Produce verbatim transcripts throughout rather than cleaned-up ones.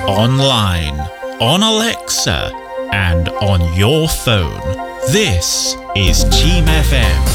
online, on Alexa, and on your phone. This is Team F M.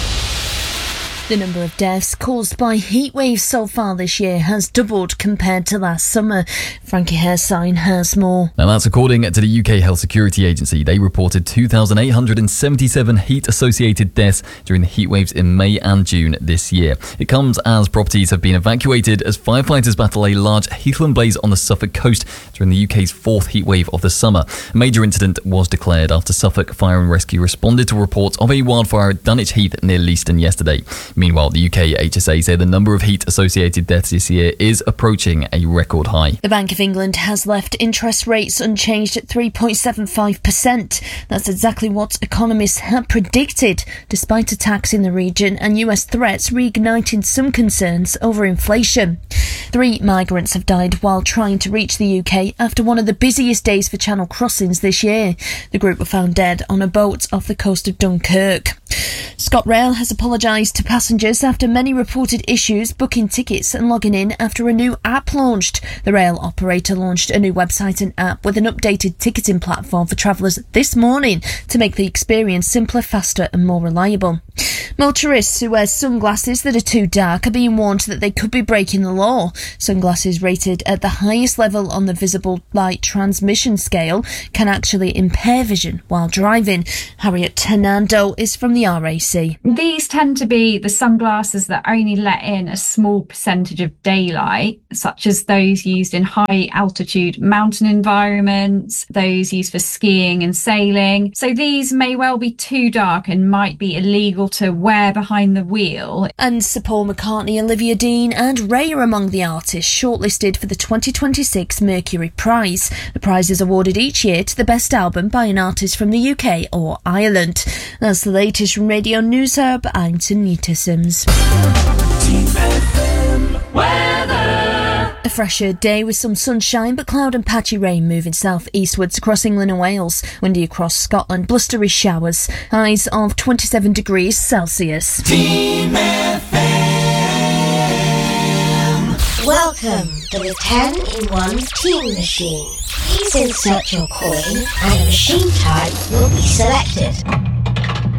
The number of deaths caused by heat waves so far this year has doubled compared to last summer. Frankie Hairsign has more. Now that's according to the U K Health Security Agency. They reported two thousand eight hundred seventy-seven heat-associated deaths during the heat waves in May and June this year. It comes as properties have been evacuated as firefighters battle a large heathland blaze on the Suffolk coast during the U K's fourth heat wave of the summer. A major incident was declared after Suffolk Fire and Rescue responded to reports of a wildfire at Dunwich Heath near Leiston yesterday. Meanwhile, the U K H S A say the number of heat-associated deaths this year is approaching a record high. The Bank of England has left interest rates unchanged at three point seven five percent. That's exactly what economists had predicted, despite attacks in the region and U S threats reigniting some concerns over inflation. Three migrants have died while trying to reach the U K after one of the busiest days for channel crossings this year. The group were found dead on a boat off the coast of Dunkirk. ScotRail has apologised to passengers after many reported issues booking tickets and logging in after a new app launched. The rail operator launched a new website and app with an updated ticketing platform for travellers this morning to make the experience simpler, faster and more reliable. Motorists who wear sunglasses that are too dark are being warned that they could be breaking the law. Sunglasses rated at the highest level on the visible light transmission scale can actually impair vision while driving. Harriet Hernando is from the R A C. These tend to be the sunglasses that only let in a small percentage of daylight, such as those used in high altitude mountain environments, those used for skiing and sailing. So these may well be too dark and might be illegal to wear behind the wheel. And Sir Paul McCartney, Olivia Dean and Ray are among the artists shortlisted for the twenty twenty-six Mercury Prize. The prize is awarded each year to the best album by an artist from the U K or Ireland. That's the latest from Radio News Hub. I'm Tanita Sims. A fresher day with some sunshine but cloud and patchy rain moving south eastwards across England and Wales. Windy across Scotland, blustery showers. Highs of twenty-seven degrees Celsius. Team F M. Welcome to the ten in one Team Machine. Please insert your coin and a machine type will be selected.